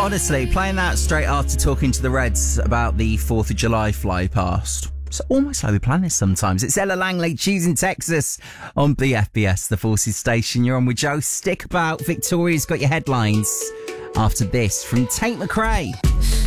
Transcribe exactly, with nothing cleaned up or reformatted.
Honestly, playing that straight after talking to the Reds about the fourth of July fly past. It's almost like we plan this sometimes. It's Ella Langley, choosing Texas on B F B S, the Forces station. You're on with Joe. Stick about. Victoria's got your headlines after this from Tate McRae.